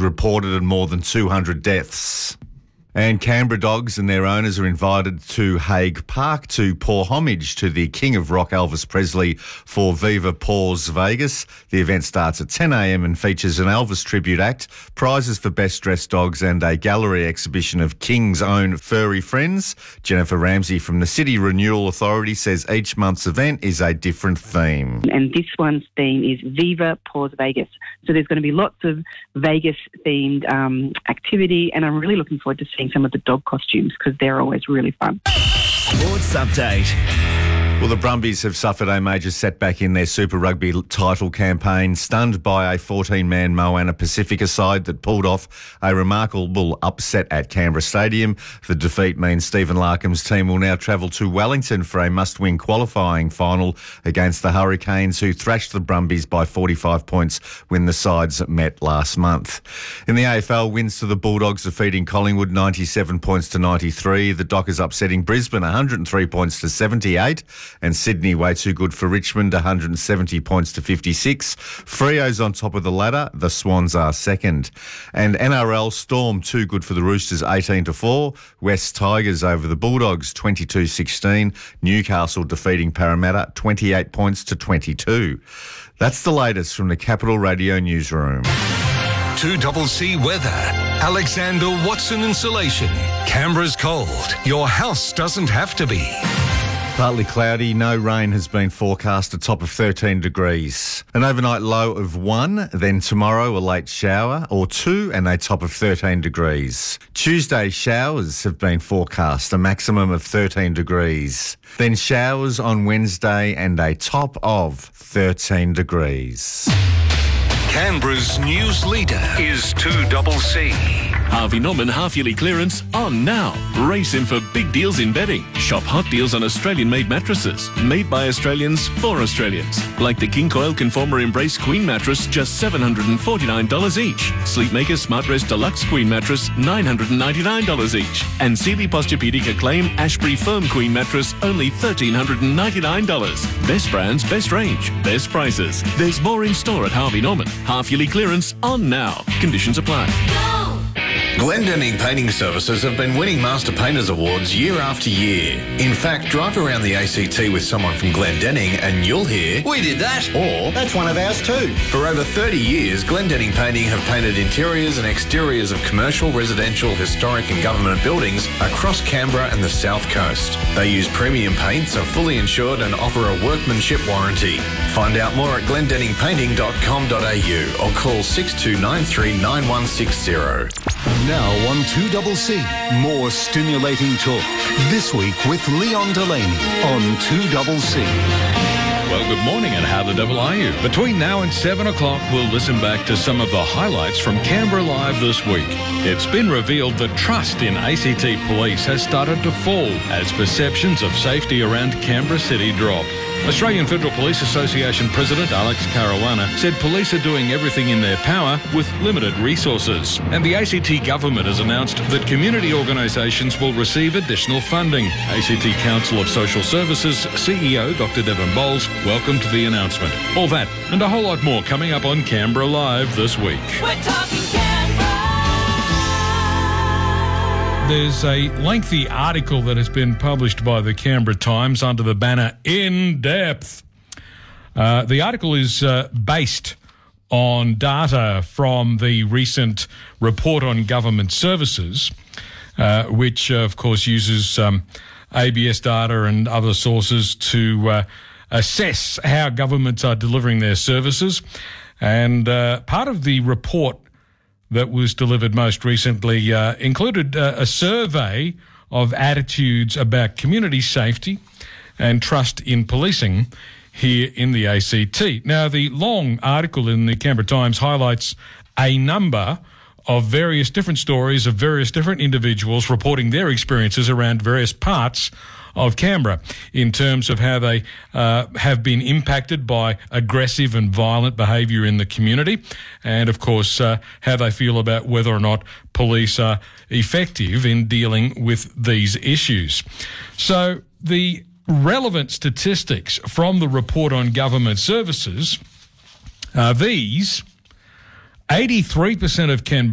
reported and more than 200 deaths. And Canberra dogs and their owners are invited to Hague Park to pay homage to the King of Rock, Elvis Presley, for Viva Paws Vegas. The event starts at 10 a.m. and features an Elvis tribute act, prizes for best dressed dogs and a gallery exhibition of King's own furry friends. Jennifer Ramsey from the City Renewal Authority says each month's event is a different theme. And this one's theme is Viva Paws Vegas. So there's going to be lots of Vegas-themed activity, and I'm really looking forward to seeing some of the dog costumes because they're always really fun. Sports Update. Well, the Brumbies have suffered a major setback in their Super Rugby title campaign, stunned by a 14-man Moana Pacifica side that pulled off a remarkable upset at Canberra Stadium. The defeat means Stephen Larkham's team will now travel to Wellington for a must-win qualifying final against the Hurricanes, who thrashed the Brumbies by 45 points when the sides met last month. In the AFL, wins to the Bulldogs defeating Collingwood 97 points to 93. The Dockers upsetting Brisbane 103 points to 78. And Sydney way too good for Richmond, 170 points to 56. Freo's on top of the ladder. The Swans are second. And NRL, Storm too good for the Roosters, 18-4. West Tigers over the Bulldogs, 22-16. Newcastle defeating Parramatta, 28 points to 22. That's the latest from the Capital Radio newsroom. 2CC weather. Alexander Watson Insulation. Canberra's cold. Your house doesn't have to be. Partly cloudy, no rain has been forecast, a top of 13 degrees. An overnight low of 1, then tomorrow a late shower or 2 and a top of 13 degrees. Tuesday showers have been forecast, a maximum of 13 degrees. Then showers on Wednesday and a top of 13 degrees. Canberra's news leader is 2CC. Harvey Norman half-yearly clearance on now. Race in for big deals in bedding. Shop hot deals on Australian-made mattresses. Made by Australians for Australians. Like the King Coil Conformer Embrace Queen mattress, just $749 each. Sleepmaker Smart Rest Deluxe Queen mattress, $999 each. And Sealy Posturepedic Acclaim Ashbury Firm Queen mattress, only $1,399. Best brands, best range, best prices. There's more in store at Harvey Norman. Half-yearly clearance on now. Conditions apply. Glendenning Painting Services have been winning Master Painters Awards year after year. In fact, drive around the ACT with someone from Glendenning and you'll hear, "We did that," or "That's one of ours too." For over 30 years, Glendenning Painting have painted interiors and exteriors of commercial, residential, historic and government buildings across Canberra and the South Coast. They use premium paints, are fully insured and offer a workmanship warranty. Find out more at glendenningpainting.com.au or call 6293 9160. Now on 2CC, more stimulating talk. This week with Leon Delaney on 2CC. Well, good morning and how the devil are you? Between now and 7 o'clock, we'll listen back to some of the highlights from Canberra Live this week. It's been revealed that trust in ACT Police has started to fall as perceptions of safety around Canberra City drop. Australian Federal Police Association President Alex Caruana said police are doing everything in their power with limited resources. And the ACT government has announced that community organisations will receive additional funding. ACT Council of Social Services CEO Dr Devon Bowles welcomed the announcement. All that and a whole lot more coming up on Canberra Live this week. We're talking Canberra. There's a lengthy article that has been published by the Canberra Times under the banner In Depth. The article is based on data from the recent report on government services, which, of course, uses ABS data and other sources to assess how governments are delivering their services. And part of the report that was delivered most recently included a survey of attitudes about community safety and trust in policing here in the ACT. Now, the long article in the Canberra Times highlights a number of various different stories of various different individuals reporting their experiences around various parts of Canberra in terms of how they have been impacted by aggressive and violent behaviour in the community, and of course how they feel about whether or not police are effective in dealing with these issues. So the relevant statistics from the report on government services are these: 83% of Canberra